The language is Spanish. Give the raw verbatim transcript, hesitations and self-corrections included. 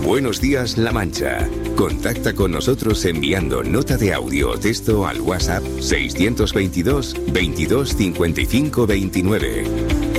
Buenos días, La Mancha. Contacta con nosotros enviando nota de audio o texto al WhatsApp seiscientos veintidós, veintidós, cincuenta y cinco, veintinueve.